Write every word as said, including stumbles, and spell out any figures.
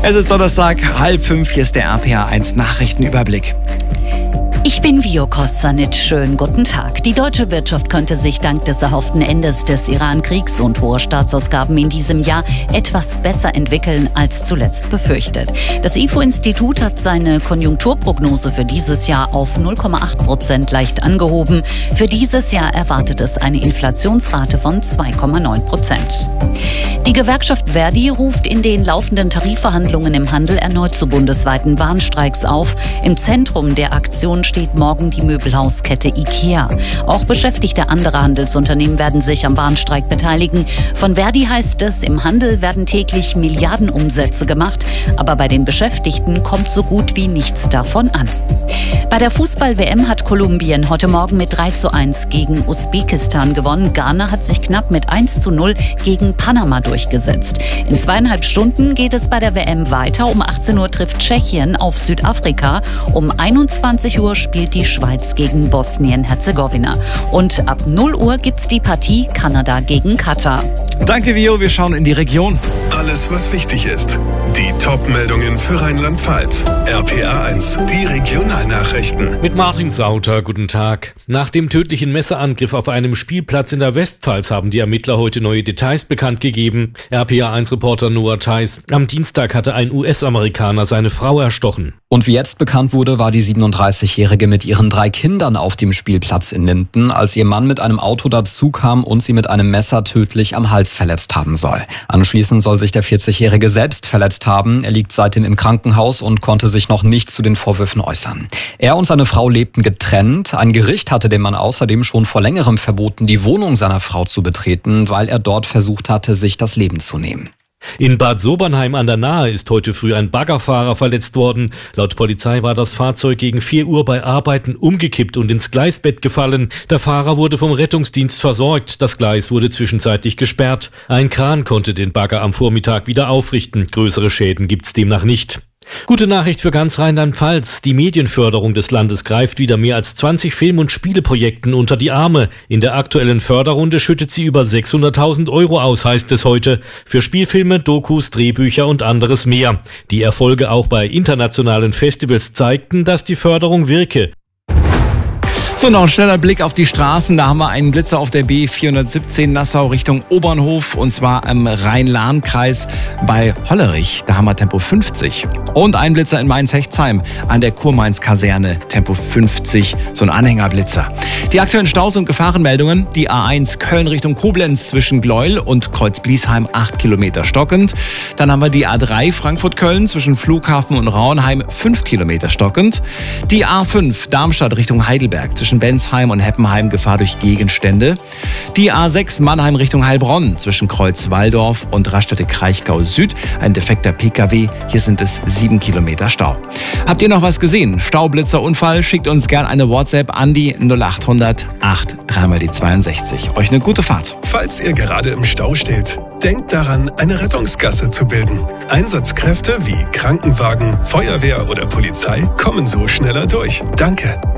Es ist Donnerstag, halb fünf, hier ist der R P A eins Nachrichtenüberblick. Ich bin Vio Kostanic. Schönen guten Tag. Die deutsche Wirtschaft könnte sich dank des erhofften Endes des Iran-Kriegs und hoher Staatsausgaben in diesem Jahr etwas besser entwickeln als zuletzt befürchtet. Das I F O-Institut hat seine Konjunkturprognose für dieses Jahr auf null Komma acht Prozent leicht angehoben. Für dieses Jahr erwartet es eine Inflationsrate von zwei Komma neun Prozent. Die Gewerkschaft Verdi ruft in den laufenden Tarifverhandlungen im Handel erneut zu bundesweiten Warnstreiks auf. Im Zentrum der Aktion steht morgen die Möbelhauskette IKEA. Auch Beschäftigte anderer Handelsunternehmen werden sich am Warnstreik beteiligen. Von Verdi heißt es, im Handel werden täglich Milliardenumsätze gemacht, aber bei den Beschäftigten kommt so gut wie nichts davon an. Bei der Fußball-W M hat Kolumbien heute Morgen mit drei zu eins gegen Usbekistan gewonnen. Ghana hat sich knapp mit eins zu null gegen Panama durchgesetzt. In zweieinhalb Stunden geht es bei der W M weiter. Um achtzehn Uhr trifft Tschechien auf Südafrika. Um einundzwanzig Uhr spielt die Schweiz gegen Bosnien-Herzegowina. Und ab null Uhr gibt's die Partie Kanada gegen Katar. Danke, Vio. Wir schauen in die Region. Alles, was wichtig ist. Die Top-Meldungen für Rheinland-Pfalz. R P A eins, die Regionalnachrichten. Mit Martin Sauter, guten Tag. Nach dem tödlichen Messerangriff auf einem Spielplatz in der Westpfalz haben die Ermittler heute neue Details bekannt gegeben. R P A eins Reporter Noah Theis. Am Dienstag hatte ein U S-Amerikaner seine Frau erstochen. Und wie jetzt bekannt wurde, war die siebenunddreißigjährige mit ihren drei Kindern auf dem Spielplatz in Linden, als ihr Mann mit einem Auto dazukam und sie mit einem Messer tödlich am Hals verletzt haben soll. Anschließend soll sich der vierzigjährige selbst verletzt haben. Er liegt seitdem im Krankenhaus und konnte sich noch nicht zu den Vorwürfen äußern. Er und seine Frau lebten getrennt. Ein Gericht hatte dem Mann außerdem schon vor längerem verboten, die Wohnung seiner Frau zu betreten, weil er dort versucht hatte, sich das Leben zu nehmen. In Bad Sobernheim an der Nahe ist heute früh ein Baggerfahrer verletzt worden. Laut Polizei war das Fahrzeug gegen vier Uhr bei Arbeiten umgekippt und ins Gleisbett gefallen. Der Fahrer wurde vom Rettungsdienst versorgt. Das Gleis wurde zwischenzeitlich gesperrt. Ein Kran konnte den Bagger am Vormittag wieder aufrichten. Größere Schäden gibt's demnach nicht. Gute Nachricht für ganz Rheinland-Pfalz. Die Medienförderung des Landes greift wieder mehr als zwanzig Film- und Spieleprojekten unter die Arme. In der aktuellen Förderrunde schüttet sie über sechshunderttausend Euro aus, heißt es heute. Für Spielfilme, Dokus, Drehbücher und anderes mehr. Die Erfolge auch bei internationalen Festivals zeigten, dass die Förderung wirke. So, noch ein schneller Blick auf die Straßen. Da haben wir einen Blitzer auf der B vierhundertsiebzehn Nassau Richtung Obernhof, und zwar im Rhein-Lahn-Kreis bei Hollerich. Da haben wir Tempo fünfzig. Und einen Blitzer in Mainz-Hechtsheim an der Kurmainz-Kaserne, Tempo fünfzig, so ein Anhängerblitzer. Die aktuellen Staus und Gefahrenmeldungen: die A eins Köln Richtung Koblenz zwischen Gleuel und Kreuz-Bliesheim acht Kilometer stockend. Dann haben wir die A drei Frankfurt-Köln zwischen Flughafen und Rauenheim fünf Kilometer stockend. Die A fünf Darmstadt Richtung Heidelberg zwischen Bensheim und Heppenheim Gefahr durch Gegenstände. Die A sechs Mannheim Richtung Heilbronn zwischen Kreuz-Walldorf und Raststätte-Kraichgau Süd. Ein defekter P K W. Hier sind es sieben Kilometer Stau. Habt ihr noch was gesehen? Staublitzer, Unfall? Schickt uns gern eine WhatsApp an die null acht hundert acht drei mal die zweiundsechzig. Euch eine gute Fahrt. Falls ihr gerade im Stau steht, denkt daran, eine Rettungsgasse zu bilden. Einsatzkräfte wie Krankenwagen, Feuerwehr oder Polizei kommen so schneller durch. Danke.